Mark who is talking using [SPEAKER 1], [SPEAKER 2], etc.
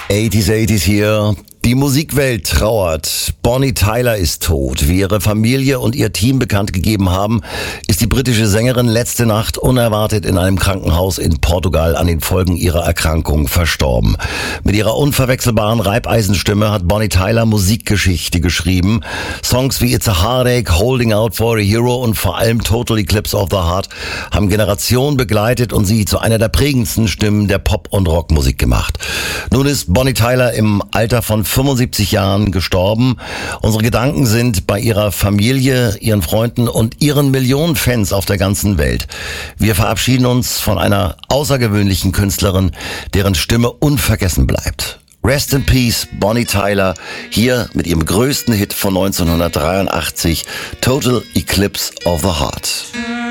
[SPEAKER 1] 80s hier. Die Musikwelt trauert. Bonnie Tyler ist tot. Wie ihre Familie und ihr Team bekannt gegeben haben, ist die britische Sängerin letzte Nacht unerwartet in einem Krankenhaus in Portugal an den Folgen ihrer Erkrankung verstorben. Mit ihrer unverwechselbaren Reibeisenstimme hat Bonnie Tyler Musikgeschichte geschrieben. Songs wie It's a Heartache, Holding Out for a Hero und vor allem Total Eclipse of the Heart haben Generationen begleitet und sie zu einer der prägendsten Stimmen der Pop- und Rockmusik gemacht. Nun ist Bonnie Tyler im Alter von 75 Jahren gestorben. Unsere Gedanken sind bei ihrer Familie, ihren Freunden und ihren Millionen Fans auf der ganzen Welt. Wir verabschieden uns von einer außergewöhnlichen Künstlerin, deren Stimme unvergessen bleibt. Rest in Peace, Bonnie Tyler, hier mit ihrem größten Hit von 1983, Total Eclipse of the Heart.